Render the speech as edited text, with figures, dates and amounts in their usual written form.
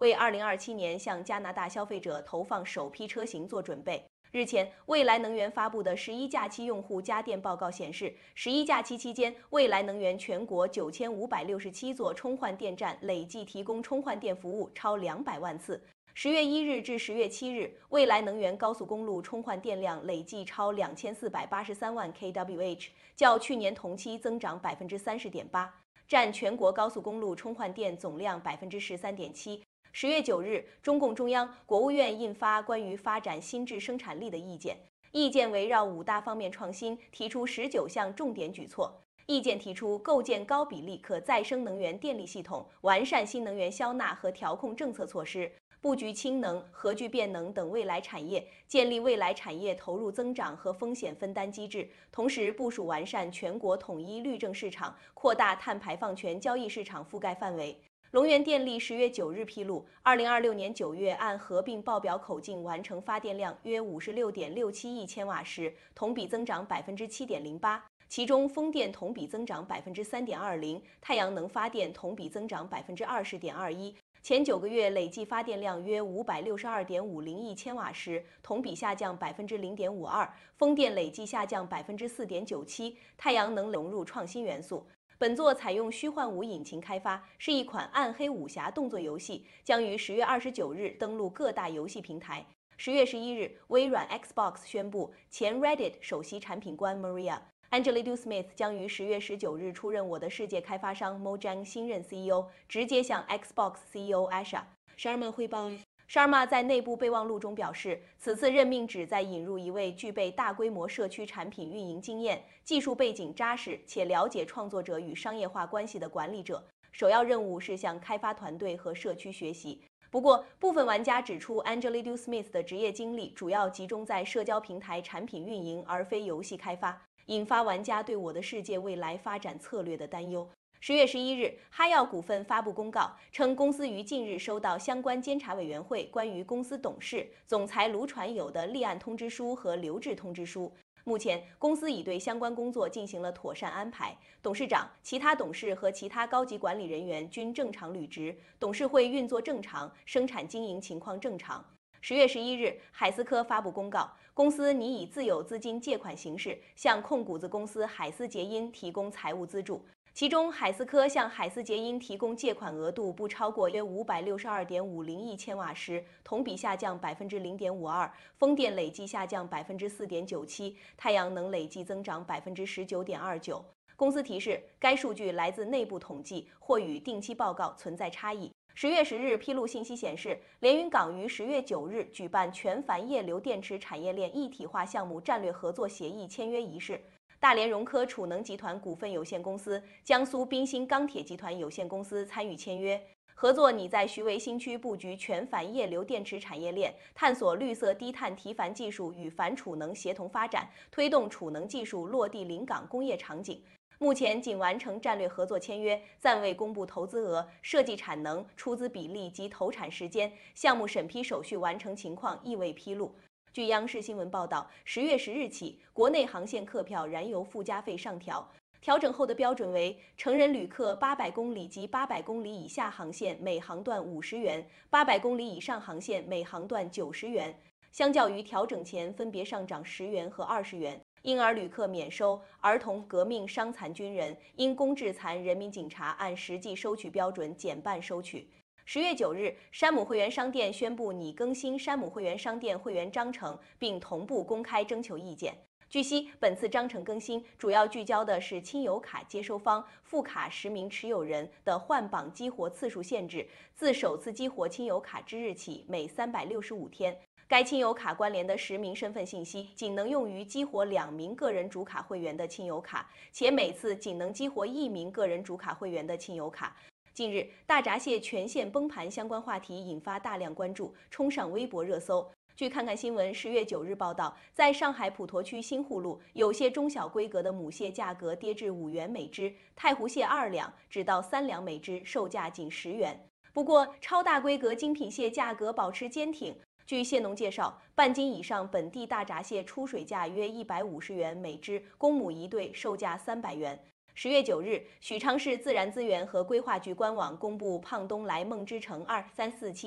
为2027年向加拿大消费者投放首批车型做准备。日前，蔚来能源发布的11假期用户家电报告显示，11假期期间，蔚来能源全国9567座充换电站累计提供充换电服务超200万次。10月1日至10月7日，蔚来能源高速公路充换电量累计超2483万 kWh， 较去年同期增长30.8%，占全国高速公路充换电总量13.7%。10月9日，中共中央、国务院印发关于发展新质生产力的意见。意见围绕5大方面创新，提出19项重点举措。意见提出构建高比例可再生能源电力系统，完善新能源销纳和调控政策措施，布局氢能、核聚变能等未来产业，建立未来产业投入增长和风险分担机制，同时部署完善全国统一绿证市场，扩大碳排放权交易市场覆盖范围。龙源电力10月9日披露，2026年9月按合并报表口径完成发电量约56.67亿千瓦时，同比增长7.08%，其中风电同比增长3.20%，太阳能发电同比增长20.21%。前9个月累计发电量约562.50亿千瓦时，同比下降0.52%，风电累计下降4.97%，太阳能融入创新元素。本作采用虚幻五引擎开发，是一款暗黑武侠动作游戏，将于10月29日登陆各大游戏平台。10月11日，微软 Xbox 宣布前 Reddit 首席产品官 Maria。Angela Dewsmith 将于10月19日出任我的世界开发商 Mojang 新任 CEO， 直接向 Xbox CEO Asha Sharma 汇报。Sharma 在内部备忘录中表示，此次任命旨在引入一位具备大规模社区产品运营经验、技术背景扎实且了解创作者与商业化关系的管理者。首要任务是向开发团队和社区学习。不过，部分玩家指出 ，Angela Dewsmith 的职业经历主要集中在社交平台产品运营，而非游戏开发，引发玩家对我的世界未来发展策略的担忧。10月11日，哈药股份发布公告称，公司于近日收到相关监察委员会关于公司董事、总裁卢传友的立案通知书和留置通知书。目前，公司已对相关工作进行了妥善安排，董事长、其他董事和其他高级管理人员均正常履职，董事会运作正常，生产经营情况正常。10月11日，海思科发布公告，公司拟以自有资金借款形式向控股子公司海思捷因提供财务资助。其中，海思科向海思捷因提供借款额度不超过约562.50亿千瓦时，同比下降0.52%，风电累计下降4.97%，太阳能累计增长19.29%。公司提示，该数据来自内部统计，或与定期报告存在差异。10月10日披露信息显示，连云港于10月9日举办全钒液流电池产业链一体化项目战略合作协议签约仪式。大连融科储能集团股份有限公司、江苏滨鑫钢铁集团有限公司参与签约，合作拟在徐汇新区布局全钒液流电池产业链，探索绿色低碳提钒技术与钒储能协同发展，推动储能技术落地临港工业场景。目前仅完成战略合作签约，暂未公布投资额、设计产能、出资比例及投产时间，项目审批手续完成情况亦未披露。据央视新闻报道，10月10日起，国内航线客票燃油附加费上调，调整后的标准为成人旅客800公里及800公里以下航线每航段50元，800公里以上航线每航段90元，相较于调整前分别上涨10元和20元。婴儿旅客免收，儿童、革命、伤残军人、因公致残人民警察按实际收取标准减半收取。10月9日，山姆会员商店宣布拟更新山姆会员商店会员章程，并同步公开征求意见。据悉，本次章程更新主要聚焦的是亲友卡接收方副卡实名持有人的换绑激活次数限制，自首次激活亲友卡之日起每365天。该亲友卡关联的实名身份信息仅能用于激活2名个人主卡会员的亲友卡，且每次仅能激活1名个人主卡会员的亲友卡。近日，大闸蟹全线崩盘相关话题引发大量关注，冲上微博热搜。据看看新闻10月9日报道，在上海普陀区新沪路，有些中小规格的母蟹价格跌至5元每只，太湖蟹2两只到3两每只，售价仅10元。不过，超大规格精品蟹价格保持坚挺。据蟹农介绍，半斤以上本地大闸蟹出水价约150元每只，公母1对，售价300元。10月9日，许昌市自然资源和规划局官网公布胖东来梦之城2347